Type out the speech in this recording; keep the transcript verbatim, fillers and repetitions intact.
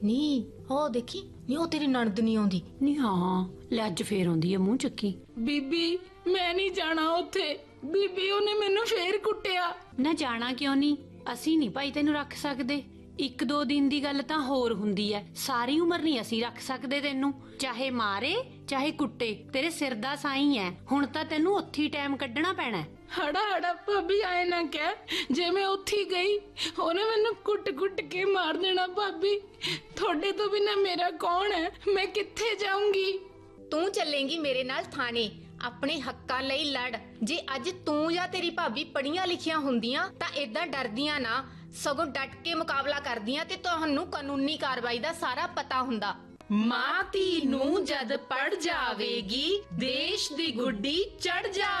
ਨੀ ਉਹ ਦੇਖੀ ਨੀ ਉਹ ਤੇਰੀ ਨਣਦ ਨਹੀਂ ਆਉਂਦੀ। ਨੀ ਹਾਂ ਲੈ ਅੱਜ ਫੇਰ ਆਉਂਦੀ ਹੈ ਮੂੰਹ ਚੱਕੀ। ਬੀਬੀ ਮੈਂ ਨਹੀਂ ਜਾਣਾ ਉੱਥੇ, ਬੀਬੀ ਉਹਨੇ ਮੈਨੂੰ ਫੇਰ ਕੁੱਟਿਆ। ਨਾ ਜਾਣਾ ਕਿਉਂ ਨਹੀਂ, ਅਸੀਂ ਨਹੀਂ ਭਾਈ ਤੈਨੂੰ ਰੱਖ ਸਕਦੇ। ਇੱਕ ਦੋ ਦਿਨ ਦੀ ਗੱਲ ਤਾਂ ਹੋਰ ਹੁੰਦੀ ਐ, ਸਾਰੀ ਉਮਰ ਨਹੀਂ ਅਸੀਂ ਰੱਖ ਸਕਦੇ ਤੈਨੂੰ। ਚਾਹੇ ਮਾਰੇ ਚਾਹੇ ਕੁੱਟੇ, ਤੇਰੇ ਸਿਰ ਦਾ ਸਾਈਂ ਐ। ਹੁਣ ਤਾਂ ਤੈਨੂੰ ਉੱਥੇ ਟਾਈਮ ਕੱਢਣਾ ਪੈਣਾ। ਹੜਾ ਹੜਾ ਭਾਬੀ ਆਏ ਨਾ ਕਹਿ, ਜੇ ਮੈਂ ਉੱਥੇ ਗਈ ਉਹਨੇ ਮੈਨੂੰ ਕੁੱਟ ਕੁੱਟ ਕੇ ਮਾਰ ਦੇਣਾ। ਭਾਬੀ ਤੁਹਾਡੇ ਤੋਂ ਬਿਨਾ ਮੇਰਾ ਕੌਣ ਹੈ, ਮੈਂ ਕਿੱਥੇ ਜਾਊਂਗੀ? ਤੂੰ ਚੱਲੇਂਗੀ ਮੇਰੇ ਨਾਲ ਥਾਣੇ, ਆਪਣੇ ਹੱਕਾਂ ਲਈ ਲੜ। ਜੇ ਅੱਜ ਤੂੰ ਜਾਂ ਤੇਰੀ ਭਾਬੀ ਪੜ੍ਹੀਆਂ ਲਿਖੀਆਂ ਹੁੰਦੀਆਂ ਤਾਂ ਏਦਾਂ ਡਰਦੀਆਂ ਨਾ, ਸਗੋਂ ਡਟ ਕੇ ਮੁਕਾਬਲਾ ਕਰਦੀਆਂ ਤੇ ਤੁਹਾਨੂੰ ਕਾਨੂੰਨੀ ਕਾਰਵਾਈ ਦਾ ਸਾਰਾ ਪਤਾ ਹੁੰਦਾ। ਮਾਂ ਧੀ ਨੂੰ ਜਦ ਪੜ ਜਾਵੇਗੀ, ਦੇਸ਼ ਦੀ ਗੁੱਡੀ ਚੜ ਜਾ